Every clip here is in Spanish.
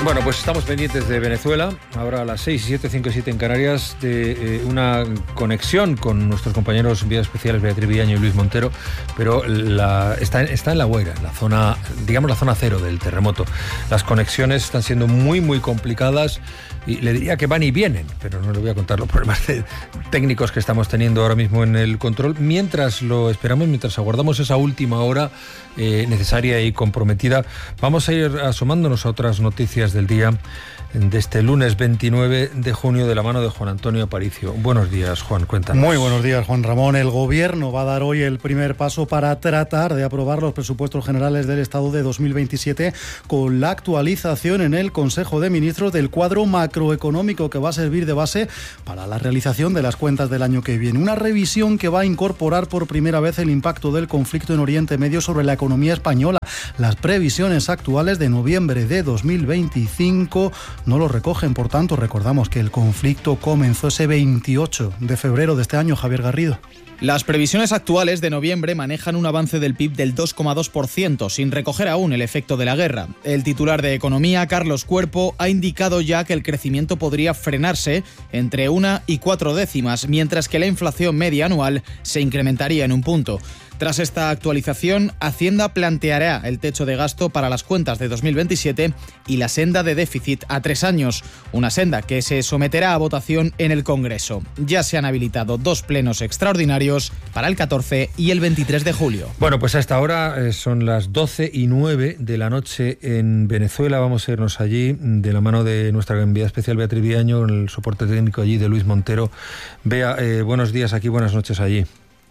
Bueno, pues estamos pendientes de Venezuela, ahora a las 6 y 7, 5 y 7 en Canarias, de una conexión con nuestros compañeros enviados especiales Beatriz Villaño y Luis Montero, pero está en La Guaira, la zona, digamos la zona cero del terremoto. Las conexiones están siendo muy, muy complicadas y le diría que van y vienen, pero no le voy a contar los problemas técnicos que estamos teniendo ahora mismo en el control. Mientras lo esperamos, mientras aguardamos esa última hora necesaria y comprometida, vamos a ir asomándonos a otras noticias del día de este lunes 29 de junio de la mano de Juan Antonio Aparicio. Buenos días, Juan, cuéntanos. Muy buenos días, Juan Ramón. El Gobierno va a dar hoy el primer paso para tratar de aprobar los presupuestos generales del Estado de 2027 con la actualización en el Consejo de Ministros del cuadro macroeconómico que va a servir de base para la realización de las cuentas del año que viene. Una revisión que va a incorporar por primera vez el impacto del conflicto en Oriente Medio sobre la economía española. Las previsiones actuales de noviembre de 2025 no lo recogen, por tanto, recordamos que el conflicto comenzó ese 28 de febrero de este año, Javier Garrido. Las previsiones actuales de noviembre manejan un avance del PIB del 2,2%, sin recoger aún el efecto de la guerra. El titular de Economía, Carlos Cuerpo, ha indicado ya que el crecimiento podría frenarse entre 1 y 4 décimas, mientras que la inflación media anual se incrementaría en 1 punto. Tras esta actualización, Hacienda planteará el techo de gasto para las cuentas de 2027 y la senda de déficit a 3 años, una senda que se someterá a votación en el Congreso. Ya se han habilitado 2 plenos extraordinarios para el 14 y el 23 de julio. Bueno, pues a esta hora son las 12:09 de la noche en Venezuela. Vamos a irnos allí de la mano de nuestra enviada especial Beatriz Villaño, con el soporte técnico allí de Luis Montero. Bea, buenos días aquí, buenas noches allí.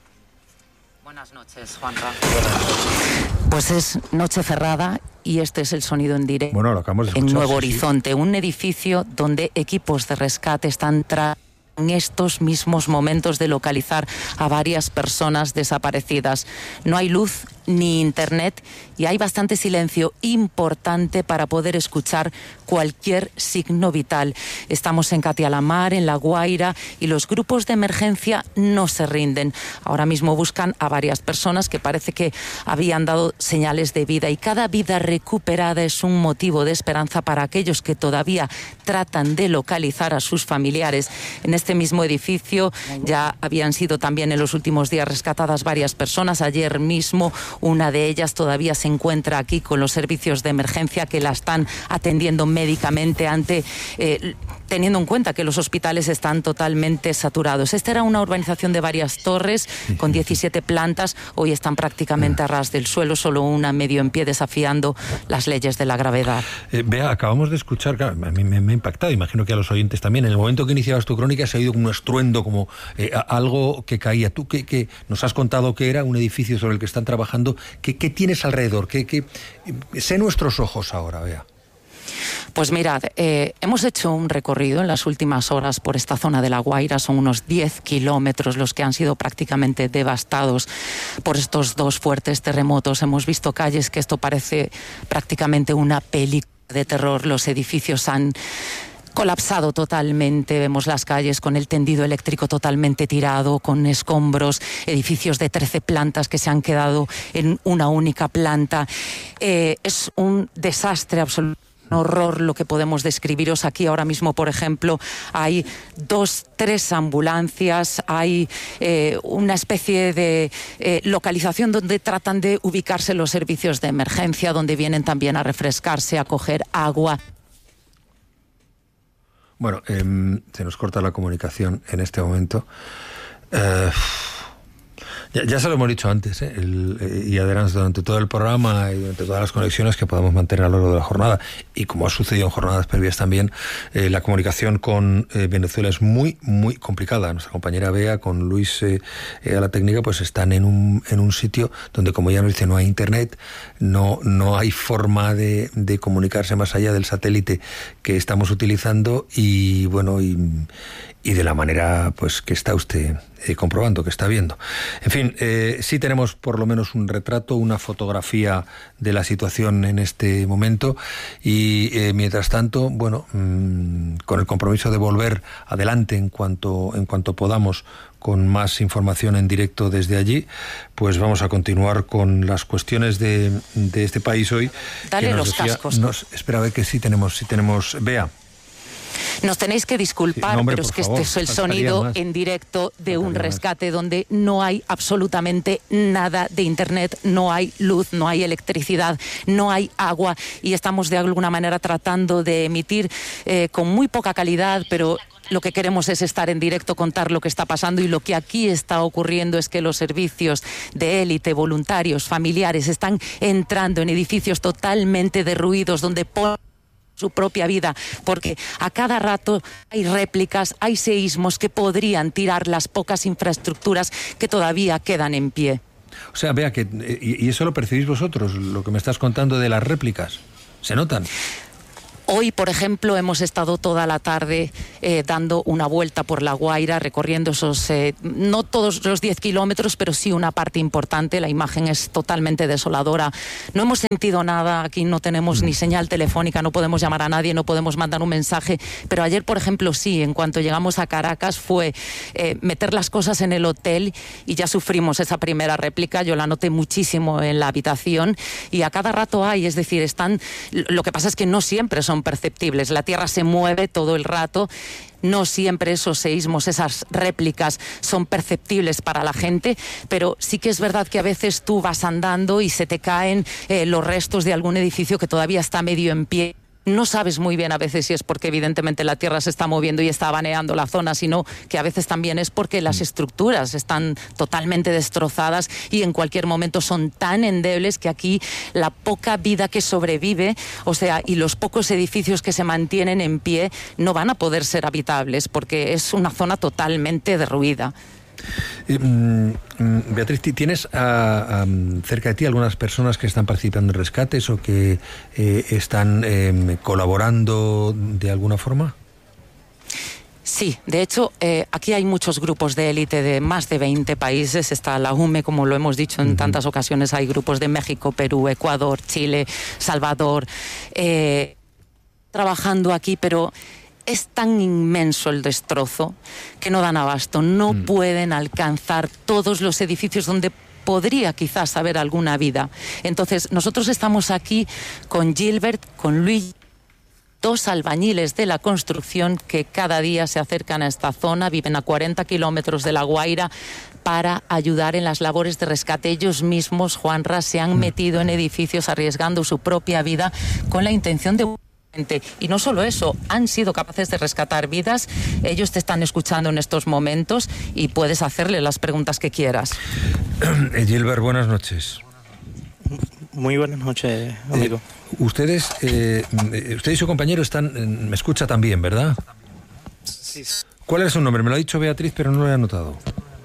Buenas noches, Juanra. Pues es noche cerrada y este es el sonido en directo. Bueno, lo acabamos de escuchar, en Nuevo sí, Horizonte, sí. Un edificio donde equipos de rescate están en estos mismos momentos de localizar a varias personas desaparecidas. No hay luz ni internet y hay bastante silencio importante para poder escuchar cualquier signo vital. Estamos en Catialamar, en La Guaira, y los grupos de emergencia no se rinden. Ahora mismo buscan a varias personas que parece que habían dado señales de vida, y cada vida recuperada es un motivo de esperanza para aquellos que todavía tratan de localizar a sus familiares. En este mismo edificio ya habían sido también en los últimos días rescatadas varias personas. Ayer mismo una de ellas todavía se encuentra aquí con los servicios de emergencia que la están atendiendo médicamente teniendo en cuenta que los hospitales están totalmente saturados. Esta era una urbanización de varias torres con 17 plantas. Hoy están prácticamente a ras del suelo, solo una medio en pie, desafiando las leyes de la gravedad. Vea, acabamos de escuchar, claro, a mí me ha impactado, imagino que a los oyentes también. En el momento que iniciabas tu crónica se ha oído un estruendo, como algo que caía. Tú que nos has contado que era un edificio sobre el que están trabajando. ¿Qué tienes alrededor? Sé nuestros ojos ahora, Vea. Pues mirad, hemos hecho un recorrido en las últimas horas por esta zona de La Guaira. Son unos 10 kilómetros los que han sido prácticamente devastados por estos 2 fuertes terremotos. Hemos visto calles que esto parece prácticamente una película de terror. Los edificios han colapsado totalmente. Vemos las calles con el tendido eléctrico totalmente tirado, con escombros, edificios de 13 plantas que se han quedado en una única planta. Es un desastre absoluto. Horror lo que podemos describiros aquí ahora mismo. Por ejemplo, hay 3 ambulancias, hay una especie de localización donde tratan de ubicarse los servicios de emergencia, donde vienen también a refrescarse, a coger agua. Bueno, se nos corta la comunicación en este momento. Ya se lo hemos dicho antes, y además durante todo el programa y durante todas las conexiones que podamos mantener a lo largo de la jornada, y como ha sucedido en jornadas previas también, la comunicación con Venezuela es muy, muy complicada. Nuestra compañera Bea con Luis a la técnica pues están en un sitio donde, como ya nos dice, no hay internet, no hay forma de comunicarse más allá del satélite que estamos utilizando, y bueno, y de la manera pues que está usted comprobando, que está viendo. En fin, sí tenemos por lo menos un retrato, una fotografía de la situación en este momento y mientras tanto, bueno, con el compromiso de volver adelante en cuanto podamos con más información en directo desde allí, pues vamos a continuar con las cuestiones de este país hoy. Dale los cascos. Espera, a ver que sí tenemos, Bea. Nos tenéis que disculpar, sí, pero es que este es el sonido en directo de un rescate donde no hay absolutamente nada de internet, no hay luz, no hay electricidad, no hay agua y estamos de alguna manera tratando de emitir con muy poca calidad, pero lo que queremos es estar en directo, contar lo que está pasando, y lo que aquí está ocurriendo es que los servicios de élite, voluntarios, familiares, están entrando en edificios totalmente derruidos donde ponen su propia vida, porque a cada rato hay réplicas, hay seísmos que podrían tirar las pocas infraestructuras que todavía quedan en pie. O sea, vea que, y eso lo percibís vosotros, lo que me estás contando de las réplicas, ¿se notan? Hoy, por ejemplo, hemos estado toda la tarde dando una vuelta por La Guaira, recorriendo esos, no todos los 10 kilómetros, pero sí una parte importante. La imagen es totalmente desoladora. No hemos sentido nada, aquí no tenemos ni señal telefónica, no podemos llamar a nadie, no podemos mandar un mensaje. Pero ayer, por ejemplo, sí, en cuanto llegamos a Caracas, fue meter las cosas en el hotel y ya sufrimos esa primera réplica. Yo la noté muchísimo en la habitación y a cada rato hay, es decir, están. Lo que pasa es que no siempre son perceptibles. La Tierra se mueve todo el rato. No siempre esos seísmos, esas réplicas son perceptibles para la gente, pero sí que es verdad que a veces tú vas andando y se te caen los restos de algún edificio que todavía está medio en pie. No sabes muy bien a veces si es porque evidentemente la Tierra se está moviendo y está baneando la zona, sino que a veces también es porque las estructuras están totalmente destrozadas y en cualquier momento son tan endebles que aquí la poca vida que sobrevive, o sea, y los pocos edificios que se mantienen en pie no van a poder ser habitables porque es una zona totalmente derruida. Beatriz, ¿tienes cerca de ti algunas personas que están participando en rescates o que están colaborando de alguna forma? Sí, de hecho, aquí hay muchos grupos de élite de más de 20 países. Está la UME, como lo hemos dicho en tantas ocasiones, hay grupos de México, Perú, Ecuador, Chile, Salvador, trabajando aquí, pero es tan inmenso el destrozo que no dan abasto, no pueden alcanzar todos los edificios donde podría quizás haber alguna vida. Entonces, nosotros estamos aquí con Gilbert, con Luis, dos albañiles de la construcción que cada día se acercan a esta zona, viven a 40 kilómetros de La Guaira, para ayudar en las labores de rescate. Ellos mismos, Juanra, se han metido en edificios arriesgando su propia vida con la intención de... Y no solo eso, han sido capaces de rescatar vidas. Ellos te están escuchando en estos momentos y puedes hacerle las preguntas que quieras. Gilbert, buenas noches. Muy buenas noches, amigo. Usted y su compañero están... Me escucha también, ¿verdad? Sí. ¿Cuál es su nombre? Me lo ha dicho Beatriz, pero no lo he anotado.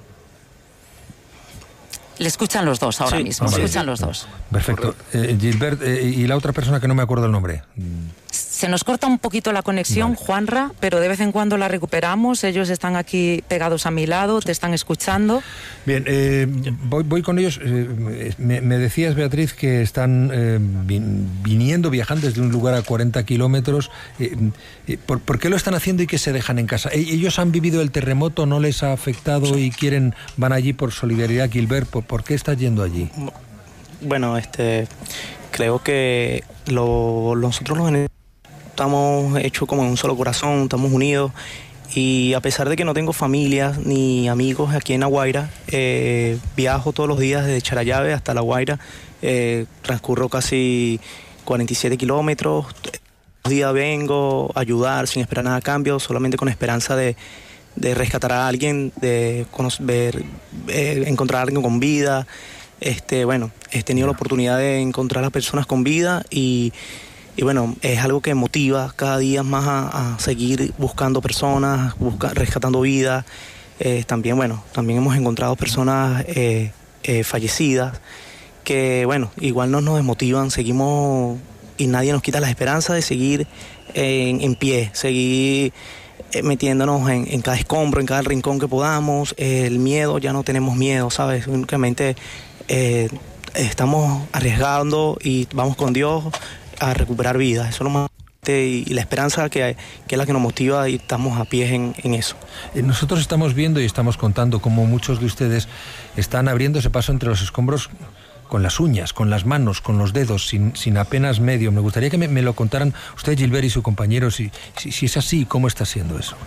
Le escuchan los dos ahora mismo, escuchan los dos. Perfecto. Gilbert, y la otra persona que no me acuerdo el nombre. Se nos corta un poquito la conexión, vale. Juanra, pero de vez en cuando la recuperamos. Ellos están aquí pegados a mi lado, te están escuchando. Bien, voy con ellos. Me decías, Beatriz, que están viajando desde un lugar a 40 kilómetros. ¿Por qué lo están haciendo y que se dejan en casa? ¿Ellos han vivido el terremoto, no les ha afectado y van allí por solidaridad? Gilbert, ¿por qué estás yendo allí? Bueno, creo que nosotros los estamos hechos como en un solo corazón, estamos unidos, y a pesar de que no tengo familia ni amigos aquí en La Guaira, viajo todos los días desde Charallave hasta La Guaira, transcurro casi 47 kilómetros, los días vengo a ayudar sin esperar nada a cambio, solamente con esperanza de rescatar a alguien, de encontrar a alguien con vida. Bueno, he tenido la oportunidad de encontrar a personas con vida y bueno, es algo que motiva cada día más a seguir buscando personas, rescatando vidas. También hemos encontrado personas fallecidas que, bueno, igual no nos desmotivan, seguimos y nadie nos quita la esperanza de seguir en pie, seguir metiéndonos en cada escombro, en cada rincón que podamos. El miedo, ya no tenemos miedo, ¿sabes? Únicamente estamos arriesgando y vamos con Dios a recuperar vidas. Eso es lo más y la esperanza que es la que nos motiva y estamos a pie en eso. Nosotros estamos viendo y estamos contando cómo muchos de ustedes están abriéndose paso entre los escombros con las uñas, con las manos, con los dedos, sin apenas medio. Me gustaría que me lo contaran usted, Gilbert, y su compañero, si es así, ¿cómo está siendo eso?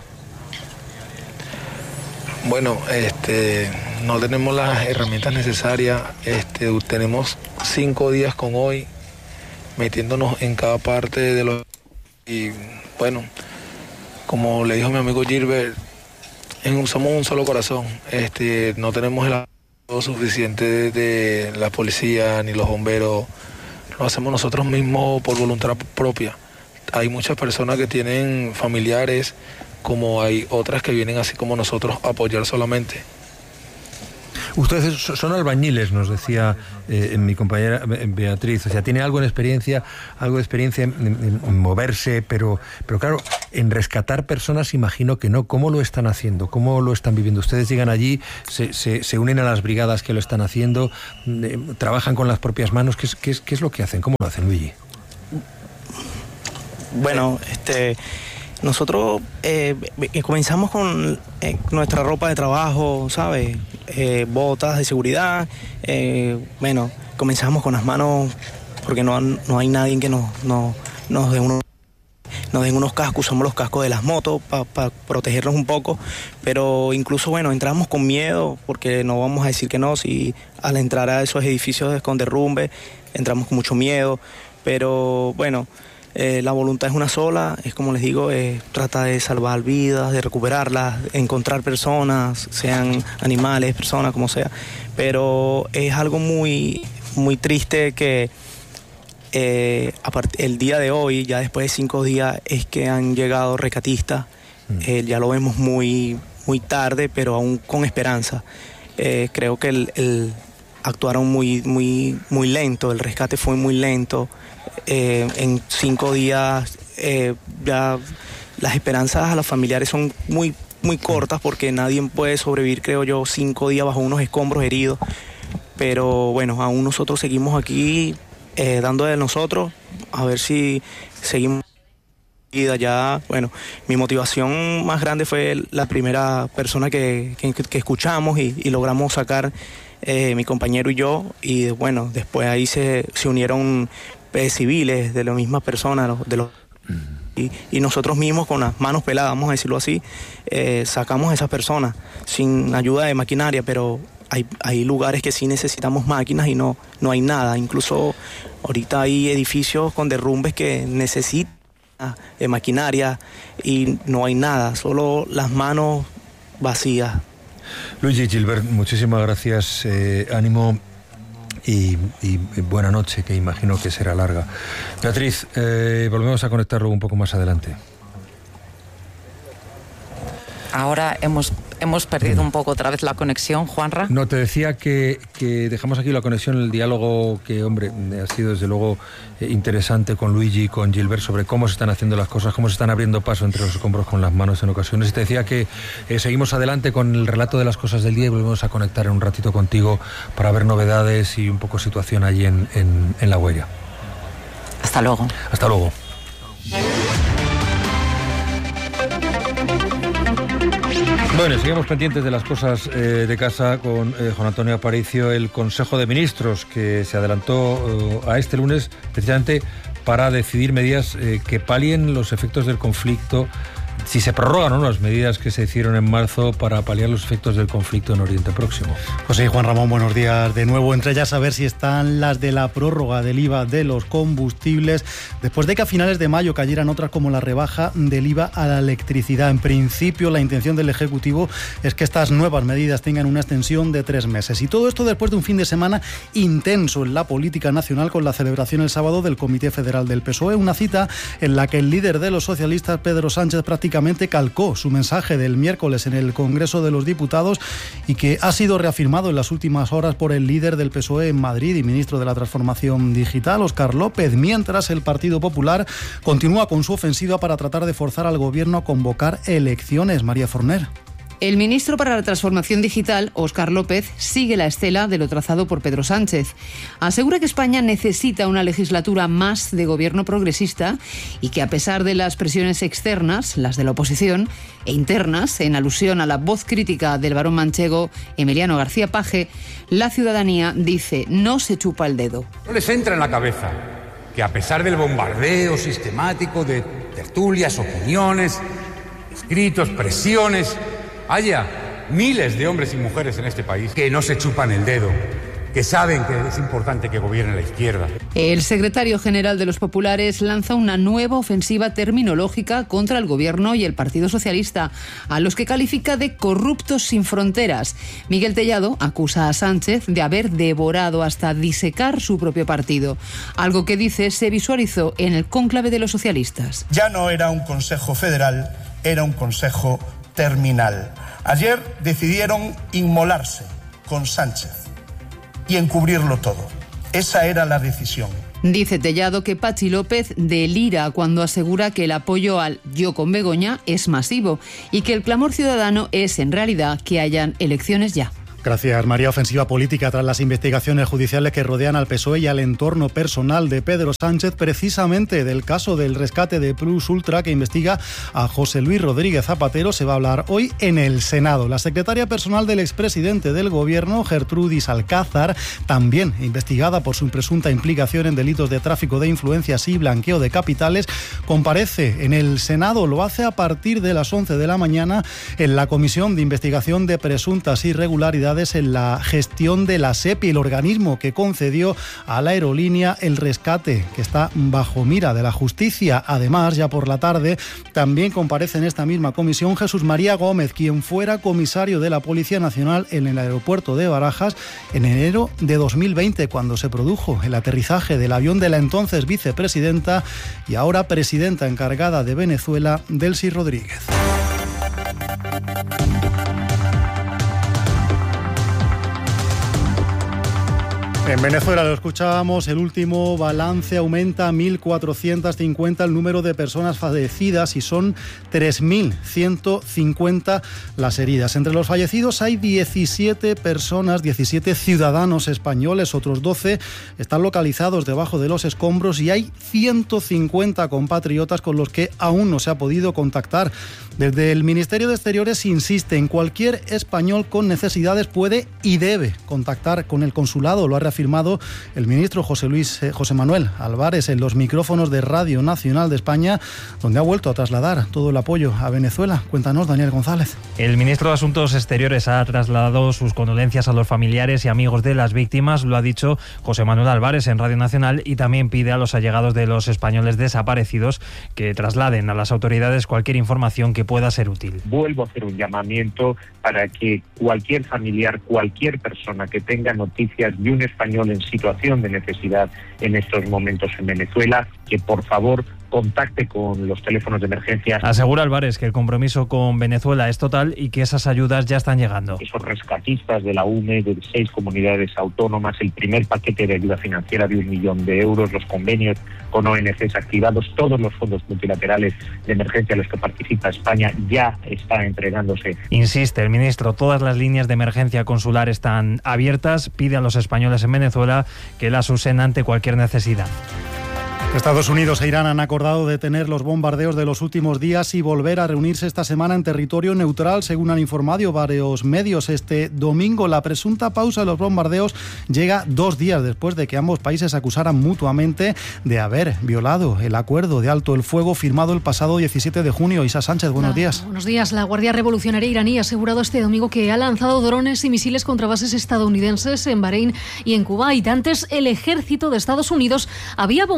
Bueno, no tenemos las herramientas necesarias. Tenemos 5 días con hoy metiéndonos en cada parte de los... Y bueno, como le dijo mi amigo Gilbert, somos un solo corazón. No tenemos el apoyo suficiente de la policía ni los bomberos. Lo hacemos nosotros mismos por voluntad propia. Hay muchas personas que tienen familiares, como hay otras que vienen así como nosotros a apoyar solamente. Ustedes son albañiles, nos decía mi compañera Beatriz. O sea, tiene algo de experiencia en moverse, pero claro, en rescatar personas imagino que no. ¿Cómo lo están haciendo? ¿Cómo lo están viviendo? Ustedes llegan allí, se unen a las brigadas que lo están haciendo, trabajan con las propias manos. ¿Qué es lo que hacen? ¿Cómo lo hacen, Luigi? Bueno, nosotros comenzamos con nuestra ropa de trabajo, ¿sabes? Botas de seguridad. Bueno, comenzamos con las manos porque no hay nadie que nos den unos cascos. Usamos los cascos de las motos para protegernos un poco. Pero incluso, bueno, entramos con miedo porque no vamos a decir que no. Si al entrar a esos edificios con derrumbe, entramos con mucho miedo. Pero bueno... la voluntad es una sola, es como les digo, trata de salvar vidas, de recuperarlas, encontrar personas, sean animales, personas, como sea. Pero es algo muy, muy triste que el día de hoy, ya después de 5 días, es que han llegado rescatistas. Ya lo vemos muy, muy tarde, pero aún con esperanza. Creo que actuaron muy, muy, muy lento, el rescate fue muy lento. En 5 días ya las esperanzas a los familiares son muy, muy cortas porque nadie puede sobrevivir, creo yo, 5 días bajo unos escombros heridos. Pero bueno, aún nosotros seguimos aquí dando de nosotros, a ver si seguimos vida. Ya, bueno, mi motivación más grande fue la primera persona que escuchamos y logramos sacar, mi compañero y yo, y bueno, después ahí se unieron civiles de las mismas personas, y nosotros mismos con las manos peladas, vamos a decirlo así, sacamos a esas personas sin ayuda de maquinaria, pero hay lugares que sí necesitamos máquinas y no hay nada. Incluso ahorita hay edificios con derrumbes que necesitan maquinaria y no hay nada, solo las manos vacías. Luigi, Gilbert, muchísimas gracias, ánimo y buena noche, que imagino que será larga. Beatriz, volvemos a conectarlo un poco más adelante. Ahora hemos perdido un poco otra vez la conexión, Juanra. No, te decía que dejamos aquí la conexión, el diálogo que, hombre, ha sido desde luego interesante con Luigi y con Gilbert sobre cómo se están haciendo las cosas, cómo se están abriendo paso entre los escombros con las manos en ocasiones. Y te decía que seguimos adelante con el relato de las cosas del día y volvemos a conectar en un ratito contigo para ver novedades y un poco situación allí en La Huella. Hasta luego. Hasta luego. Bueno, seguimos pendientes de las cosas de casa con Juan Antonio Aparicio, el Consejo de Ministros que se adelantó a este lunes precisamente para decidir medidas que palien los efectos del conflicto, si se prorrogan o no las medidas que se hicieron en marzo para paliar los efectos del conflicto en Oriente Próximo. Pues sí, Juan Ramón, buenos días de nuevo. Entre ellas, a ver si están las de la prórroga del IVA de los combustibles, después de que a finales de mayo cayeran otras como la rebaja del IVA a la electricidad. En principio, la intención del Ejecutivo es que estas nuevas medidas tengan una extensión de 3 meses. Y todo esto después de un fin de semana intenso en la política nacional, con la celebración el sábado del Comité Federal del PSOE, una cita en la que el líder de los socialistas, Pedro Sánchez, prácticamente prácticamente calcó su mensaje del miércoles en el Congreso de los Diputados y que ha sido reafirmado en las últimas horas por el líder del PSOE en Madrid y ministro de la Transformación Digital, Óscar López, mientras el Partido Popular continúa con su ofensiva para tratar de forzar al gobierno a convocar elecciones. María Forner. El ministro para la Transformación Digital, Óscar López, sigue la estela de lo trazado por Pedro Sánchez. Asegura que España necesita una legislatura más de gobierno progresista y que, a pesar de las presiones externas, las de la oposición, e internas, en alusión a la voz crítica del varón manchego Emiliano García Paje, la ciudadanía, dice, no se chupa el dedo. No les entra en la cabeza que, a pesar del bombardeo sistemático de tertulias, opiniones, escritos, presiones, haya miles de hombres y mujeres en este país que no se chupan el dedo, que saben que es importante que gobierne la izquierda. El secretario general de los populares lanza una nueva ofensiva terminológica contra el gobierno y el Partido Socialista, a los que califica de corruptos sin fronteras. Miguel Tellado acusa a Sánchez de haber devorado hasta disecar su propio partido, algo que dice se visualizó en el cónclave de los socialistas. Ya no era un consejo federal, era un consejo terminal. Ayer decidieron inmolarse con Sánchez y encubrirlo todo. Esa era la decisión. Dice Tellado que Patxi López delira cuando asegura que el apoyo al Yo con Begoña es masivo y que el clamor ciudadano es en realidad que hayan elecciones ya. Gracias, María. Ofensiva política tras las investigaciones judiciales que rodean al PSOE y al entorno personal de Pedro Sánchez, precisamente del caso del rescate de Plus Ultra que investiga a José Luis Rodríguez Zapatero. Se va a hablar hoy en el Senado. La secretaria personal del expresidente del Gobierno, Gertrudis Alcázar, también investigada por su presunta implicación en delitos de tráfico de influencias y blanqueo de capitales, comparece en el Senado. Lo hace a partir de las 11 de la mañana en la Comisión de Investigación de Presuntas Irregularidades en la gestión de la SEPI, el organismo que concedió a la aerolínea el rescate, que está bajo mira de la justicia. Además, ya por la tarde, también comparece en esta misma comisión Jesús María Gómez, quien fuera comisario de la Policía Nacional en el aeropuerto de Barajas en enero de 2020, cuando se produjo el aterrizaje del avión de la entonces vicepresidenta y ahora presidenta encargada de Venezuela, Delcy Rodríguez. En Venezuela, lo escuchábamos, el último balance aumenta a 1.450 el número de personas fallecidas y son 3.150 las heridas. Entre los fallecidos hay 17 personas, 17 ciudadanos españoles, otros 12 están localizados debajo de los escombros y hay 150 compatriotas con los que aún no se ha podido contactar. Desde el Ministerio de Exteriores insiste en cualquier español con necesidades puede y debe contactar con el consulado. Lo ha reafirmado el ministro José Manuel Álvarez en los micrófonos de Radio Nacional de España, donde ha vuelto a trasladar todo el apoyo a Venezuela. Cuéntanos, Daniel González. El ministro de Asuntos Exteriores ha trasladado sus condolencias a los familiares y amigos de las víctimas, lo ha dicho José Manuel Álvarez en Radio Nacional, y también pide a los allegados de los españoles desaparecidos que trasladen a las autoridades cualquier información que pueda ser útil. Vuelvo a hacer un llamamiento para que cualquier familiar, cualquier persona que tenga noticias de un español en situación de necesidad en estos momentos en Venezuela, que por favor contacte con los teléfonos de emergencia. Asegura Álvarez que el compromiso con Venezuela es total y que esas ayudas ya están llegando. Esos rescatistas de la UNE, de 6 comunidades autónomas, el primer paquete de ayuda financiera de 1 millón de euros, los convenios con ONGs activados, todos los fondos multilaterales de emergencia a los que participa España ya está entregándose. Insiste el ministro, todas las líneas de emergencia consular están abiertas, pide a los españoles en Venezuela que las usen ante cualquier necesidad. Estados Unidos e Irán han acordado detener los bombardeos de los últimos días y volver a reunirse esta semana en territorio neutral, según han informado varios medios. Este domingo, la presunta pausa de los bombardeos llega 2 días después de que ambos países acusaran mutuamente de haber violado el acuerdo de alto el fuego firmado el pasado 17 de junio. Isa Sánchez, buenos días. Buenos días. La Guardia Revolucionaria iraní ha asegurado este domingo que ha lanzado drones y misiles contra bases estadounidenses en Bahrein y en Kuwait. Antes, el ejército de Estados Unidos había bombardeado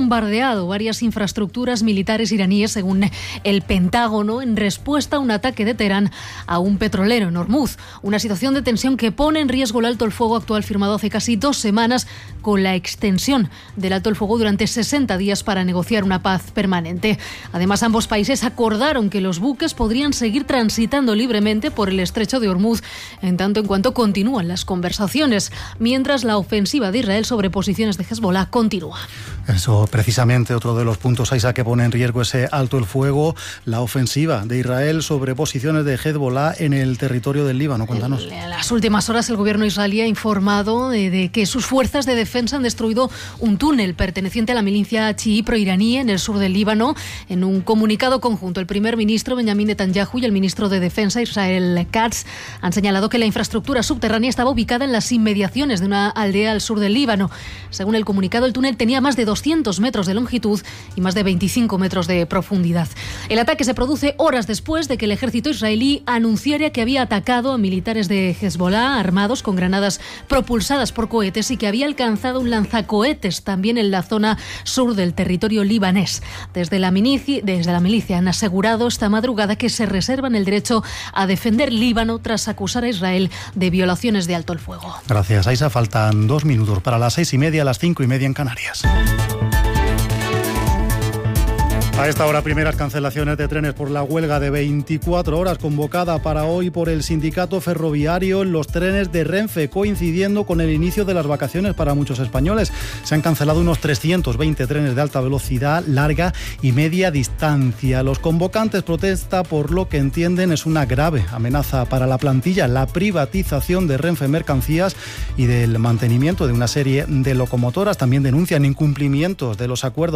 bombardeado varias infraestructuras militares iraníes, según el Pentágono, en respuesta a un ataque de Teherán a un petrolero en Hormuz. Una situación de tensión que pone en riesgo el alto el fuego actual firmado hace casi 2 semanas, con la extensión del alto el fuego durante 60 días para negociar una paz permanente. Además, ambos países acordaron que los buques podrían seguir transitando libremente por el estrecho de Hormuz en tanto en cuanto continúan las conversaciones, mientras la ofensiva de Israel sobre posiciones de Hezbollah continúa. Eso, precisamente, otro de los puntos, Aisa, que pone en riesgo ese alto el fuego, la ofensiva de Israel sobre posiciones de Hezbollah en el territorio del Líbano. Cuéntanos. En las últimas horas, el gobierno israelí ha informado de que sus fuerzas de defensa han destruido un túnel perteneciente a la milicia chií proiraní en el sur del Líbano. En un comunicado conjunto, el primer ministro Benjamin Netanyahu y el ministro de Defensa Israel Katz han señalado que la infraestructura subterránea estaba ubicada en las inmediaciones de una aldea al sur del Líbano. Según el comunicado, el túnel tenía más de 200 metros de longitud y más de 25 metros de profundidad. El ataque se produce horas después de que el ejército israelí anunciara que había atacado a militares de Hezbollah armados con granadas propulsadas por cohetes y que había alcanzado un lanzacohetes también en la zona sur del territorio libanés. Desde la milicia han asegurado esta madrugada que se reservan el derecho a defender Líbano tras acusar a Israel de violaciones de alto el fuego. Gracias, Aisa. Faltan 2 minutos para las 6:30, las 5:30 en Canarias. A esta hora, primeras cancelaciones de trenes por la huelga de 24 horas convocada para hoy por el sindicato ferroviario en los trenes de Renfe, coincidiendo con el inicio de las vacaciones para muchos españoles. Se han cancelado unos 320 trenes de alta velocidad, larga y media distancia. Los convocantes protestan por lo que entienden es una grave amenaza para la plantilla, la privatización de Renfe Mercancías y del mantenimiento de una serie de locomotoras. También denuncian incumplimientos de los acuerdos